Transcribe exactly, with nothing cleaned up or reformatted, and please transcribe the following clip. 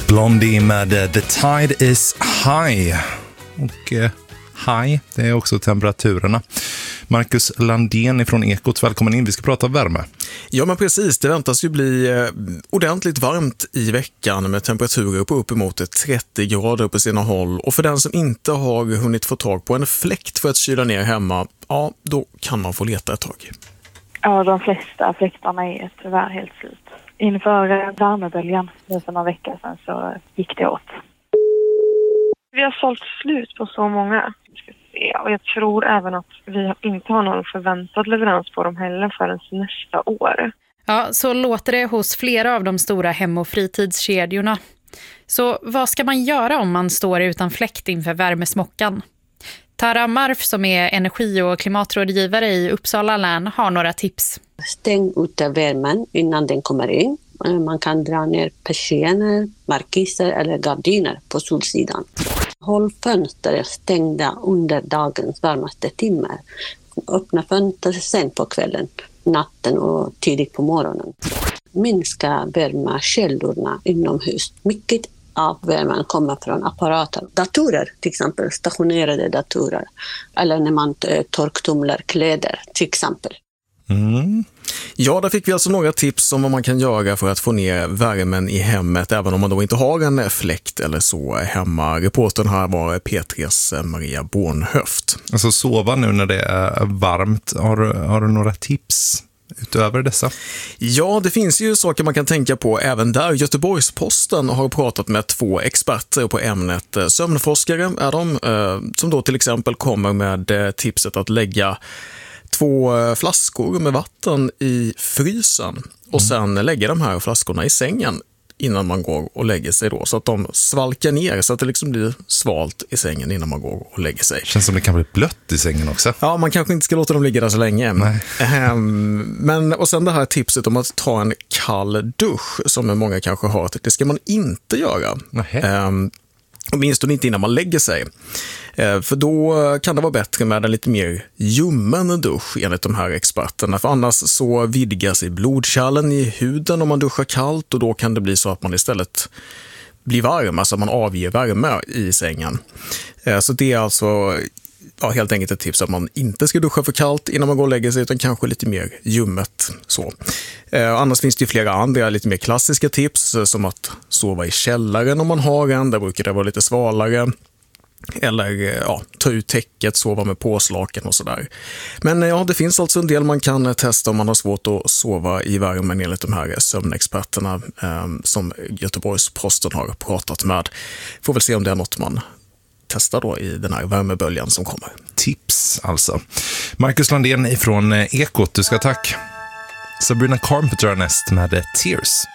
Blondie med The Tide is High. Och eh, high, det är också temperaturerna. Marcus Landén från Ekot, välkommen in. Vi ska prata värme. Ja, men precis. Det väntas ju bli eh, ordentligt varmt i veckan med temperaturer på uppemot trettio grader på sina håll. Och för den som inte har hunnit få tag på en fläkt för att kyla ner hemma, ja, då kan man få leta ett tag. Ja, de flesta fläktarna är tyvärr helt slut. Inför värmeböljan nu för några veckor sedan så gick det åt. Vi har sålt slut på så många. Och jag tror även att vi inte har någon förväntad leverans på dem heller förrän nästa år. Ja, så låter det hos flera av de stora hem- och fritidskedjorna. Så vad ska man göra om man står utan fläkt inför värmesmockan? Tara Marf som är energi- och klimatrådgivare i Uppsala län har några tips. Stäng ute värmen innan den kommer in. Man kan dra ner persienner, markiser eller gardiner på solsidan. Håll fönster stängda under dagens varmaste timmar. Öppna fönster sen på kvällen, natten och tidigt på morgonen. Minska värmekällorna inomhus. Mycket av värmen kommer från apparater. Datorer, till exempel stationerade datorer. Eller när man torktumlar kläder, till exempel. Mm. Ja, där fick vi alltså några tips om vad man kan göra för att få ner värmen i hemmet även om man då inte har en fläkt eller så hemma. Reportern här var P tre:s Maria Bornhöft. Alltså sova nu när det är varmt. Har, har du några tips utöver dessa? Ja, det finns ju saker man kan tänka på även där. Göteborgs-Posten har pratat med två experter på ämnet. Sömnforskare är de, som då till exempel kommer med tipset att lägga två flaskor med vatten i frysen och sen lägga de här flaskorna i sängen innan man går och lägger sig då, så att de svalkar ner så att det liksom blir svalt i sängen innan man går och lägger sig. Känns som det kan bli blött i sängen också. Ja, man kanske inte ska låta dem ligga där så länge. Um, men och sen det här tipset om att ta en kall dusch som många kanske har, det ska man inte göra. Um, Åtminstone inte innan man lägger sig. För då kan det vara bättre med en lite mer ljummen dusch enligt de här experterna. För annars så vidgas i blodkärlen i huden om man duschar kallt och då kan det bli så att man istället blir varm, alltså man avger värme i sängen. Så det är alltså ja, helt enkelt ett tips att man inte ska duscha för kallt innan man går och lägger sig utan kanske lite mer ljummet så. Eh, annars finns det ju flera andra lite mer klassiska tips som att sova i källaren om man har en, där brukar det vara lite svalare. Eller ja, ta ut täcket, sova med påslaken och sådär. Men ja, det finns alltså en del man kan testa om man har svårt att sova i värmen enligt de här sömnexperterna eh, som Göteborgs-Posten har pratat med. Får väl se om det är något man testa då i den här värmeböljan som kommer. Tips alltså. Marcus Landén ifrån Ekot, du ska tack. Sabrina Carpenter näst med Tears.